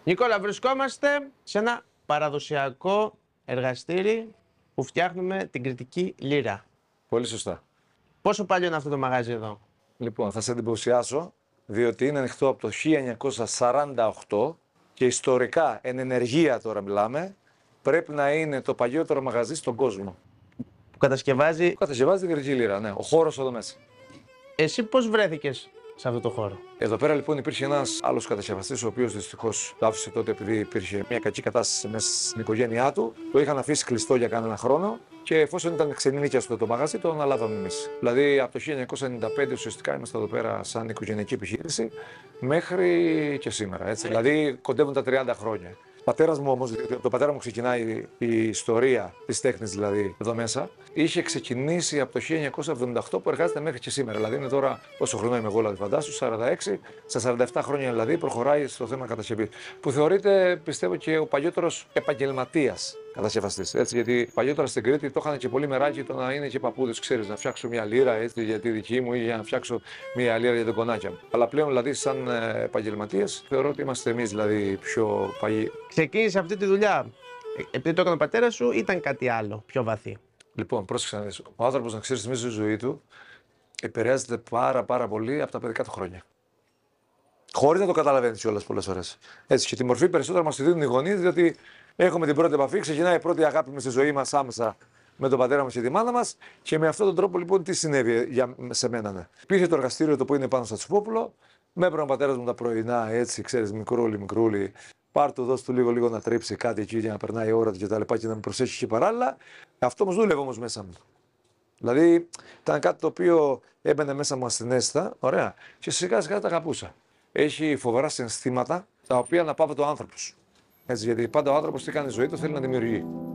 Νικόλα, βρισκόμαστε σε ένα παραδοσιακό εργαστήρι που φτιάχνουμε την κρητική λύρα. Πολύ σωστά. Πόσο παλιό είναι αυτό το μαγάζι εδώ? Λοιπόν, θα σε εντυπωσιάσω, διότι είναι ανοιχτό από το 1948 και ιστορικά, εν ενεργεία τώρα μιλάμε, πρέπει να είναι το παλιότερο μαγαζί στον κόσμο. Που κατασκευάζει. Που κατασκευάζει την κρητική λύρα, ναι. Ο χώρος εδώ μέσα. Εσύ πώς βρέθηκες σε αυτό το χώρο? Εδώ πέρα λοιπόν υπήρχε ένας άλλος κατασκευαστής, ο οποίος δυστυχώς το άφησε τότε επειδή υπήρχε μια κακή κατάσταση μέσα στην οικογένειά του. Το είχαν αφήσει κλειστό για κανένα χρόνο και εφόσον ήταν ξενίκιαστο το μαγαζί, το αναλάβαμε εμείς. Δηλαδή από το 1995 ουσιαστικά είμαστε εδώ πέρα σαν οικογενειακή επιχείρηση μέχρι και σήμερα. Έτσι. Δηλαδή κοντεύουν τα 30 χρόνια. Ο πατέρας μου όμως, από τον πατέρα μου ξεκινάει η ιστορία της τέχνης δηλαδή εδώ μέσα, είχε ξεκινήσει από το 1978 που εργάζεται μέχρι και σήμερα. Δηλαδή είναι τώρα, όσο χρόνο είμαι εγώ, δηλαδή φαντάσου, 46, στα 47 χρόνια δηλαδή προχωράει στο θέμα κατασκευής. Που θεωρείται, πιστεύω, και ο παλιότερος επαγγελματίας κατασκευαστής. Έτσι, γιατί παλιότερα στην Κρήτη το είχαν και πολύ μεράκι το να είναι και παππούδες, ξέρεις, να φτιάξω μια λύρα έτσι, για τη δική μου ή για να φτιάξω μια λύρα για τον κονάκια μου. Αλλά πλέον δηλαδή, σαν επαγγελματίες, θεωρώ ότι είμαστε εμείς δηλαδή πιο παλιοί. Ξεκίνησε αυτή τη δουλειά επειδή το έκανε ο πατέρας σου, ή ήταν κάτι άλλο πιο βαθύ? Λοιπόν, πρόσεξε να δεις. Ο άνθρωπος, να ξέρεις, μέσα στη ζωή του επηρεάζεται πάρα πολύ από τα παιδικά του χρόνια. Χωρίς να το καταλαβαίνεις κιόλας πολλές φορές. Έτσι, και τη μορφή περισσότερο μας τη δίνουν οι γονείς, διότι έχουμε την πρώτη επαφή, ξεκινάει η πρώτη αγάπη μας στη ζωή μας άμεσα με τον πατέρα μας και τη μάνα μας. Και με αυτόν τον τρόπο λοιπόν τι συνέβη σε μένα. Ναι. Υπήρχε το εργαστήριο το που είναι πάνω στα Τσουπόπουλο. Με έπαιρνε ο πατέρας μου τα πρωινά, έτσι, ξέρεις, μικρούλι. Πάρ' του, δώσ' του λίγο να τρίψει κάτι εκεί για να περνάει η ώρα του κτλ. Και να με προσέχει και παράλληλα. Αυτό όμως δούλευε όμως μέσα μου. Δηλαδή ήταν κάτι το οποίο έμπαινε μέσα μου ασθενέστα, ωραία, και σιγά σιγά τα αγαπούσα. Έχει φοβερά συναισθήματα τα οποία αναπαύεται ο άνθρωπος. Έτσι, γιατί πάντα ο άνθρωπος τι κάνει στη ζωή του, θέλει να δημιουργεί.